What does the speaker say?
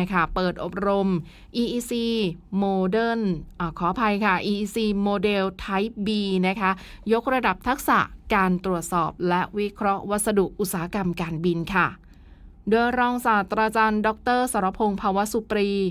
ค่ะเปิดอบรม EEC Modern ขออภัยค่ะ EEC Model Type B นะคะยกระดับทักษะการตรวจสอบและวิเคราะห์วัสดุอุตสาหกรรมการบินค่ะโดยรองศาสตราจารย์ดร.สรพงษ์ภาวสุปรี